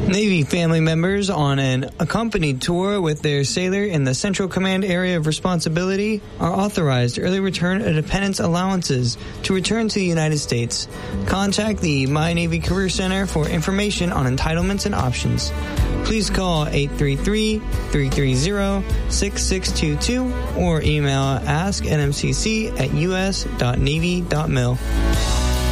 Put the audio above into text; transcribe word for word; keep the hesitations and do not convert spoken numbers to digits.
Navy family members on an accompanied tour with their sailor in the Central Command Area of Responsibility are authorized early return of dependents allowances to return to the United States. Contact the My Navy Career Center for information on entitlements and options. Please call eight three three, three three zero, six six two two or email ask n m c c at u s dot navy dot mil.